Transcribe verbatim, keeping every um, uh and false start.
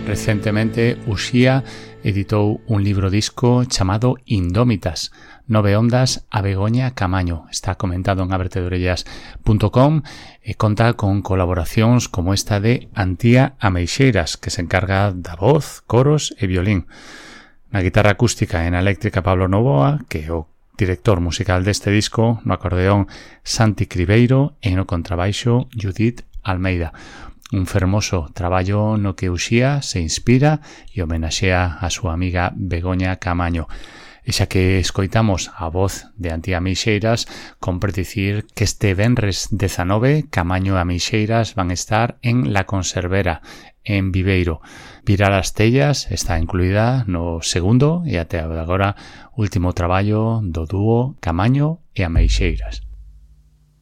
Recentemente, Uxía editou un libro disco chamado Indómitas, Nove ondas a Begoña Camaño. Está comentado en a vertedorellas punto com e conta con colaboracións como esta de Antía Ameixeiras, que se encarga da voz, coros e violín. Na guitarra acústica e na eléctrica Pablo Novoa, que é o director musical deste disco, no acordeón Santi Cribeiro e no contrabaixo Judith Almeida. Un fermoso traballo no que Uxía se inspira e homenaxea a súa amiga Begoña Camaño. E xa que escoitamos a voz de Antía Ameixeiras, compre dicir que este venres dezanove Camaño e Ameixeiras van estar en La Conservera, en Viveiro. Virar as tellas está incluída no segundo e até agora último traballo do dúo Camaño e Ameixeiras.